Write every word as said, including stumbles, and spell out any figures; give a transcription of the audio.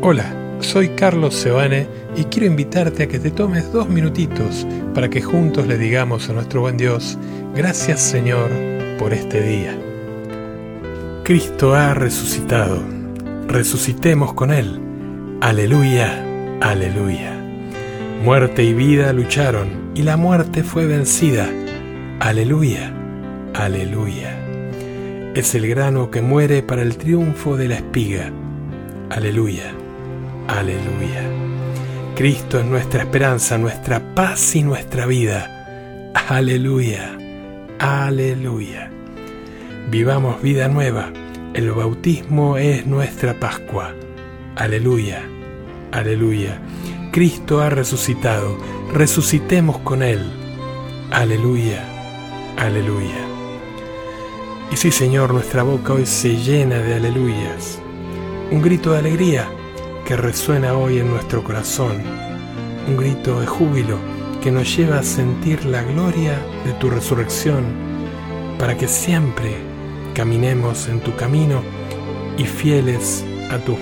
Hola, soy Carlos Sebane y quiero invitarte a que te tomes dos minutitos para que juntos le digamos a nuestro buen Dios: gracias, Señor, por este día. Cristo ha resucitado. Resucitemos con Él. Aleluya, aleluya. Muerte y vida lucharon y la muerte fue vencida. Aleluya, aleluya. Es el grano que muere para el triunfo de la espiga. Aleluya, aleluya. Cristo es nuestra esperanza, nuestra paz y nuestra vida. Aleluya, aleluya. Vivamos vida nueva. El bautismo es nuestra Pascua. Aleluya, aleluya. Cristo ha resucitado. Resucitemos con Él. Aleluya, aleluya. Y sí, Señor, nuestra boca hoy se llena de aleluyas. Un grito de alegría que resuena hoy en nuestro corazón. Un grito de júbilo que nos lleva a sentir la gloria de tu resurrección, para que siempre caminemos en tu camino y fieles a tus